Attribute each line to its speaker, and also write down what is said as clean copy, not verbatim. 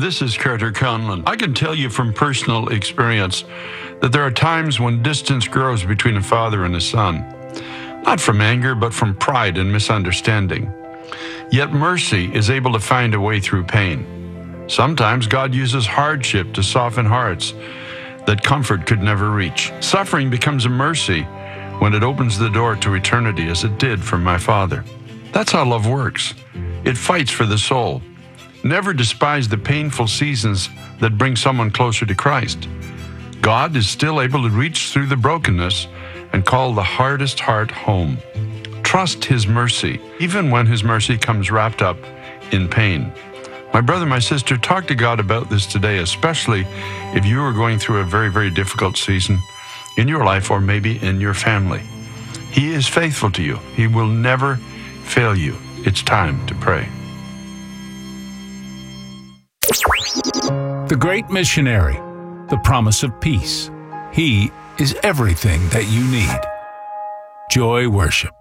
Speaker 1: This is Carter Conlon. I can tell you from personal experience that there are times when distance grows between a father and a son, not from anger, but from pride and misunderstanding. Yet mercy is able to find a way through pain. Sometimes God uses hardship to soften hearts that comfort could never reach. Suffering becomes a mercy when it opens the door to eternity, as it did for my father. That's how love works. It fights for the soul. Never despise the painful seasons that bring someone closer to Christ. God is still able to reach through the brokenness and call the hardest heart home. Trust His mercy, even when His mercy comes wrapped up in pain. My brother, my sister, talk to God about this today, especially if you are going through a very, very difficult season in your life or maybe in your family. He is faithful to you. He will never fail you. It's time to pray.
Speaker 2: The Great Missionary, the promise of peace. He is everything that you need. Joy Worship.